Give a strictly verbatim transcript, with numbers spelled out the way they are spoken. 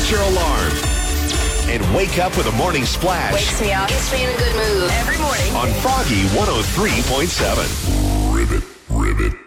set your alarm, and wake up with a morning splash. Wakes me up, gets me in a good mood every morning On Froggy one oh three point seven. Ribbit, ribbit.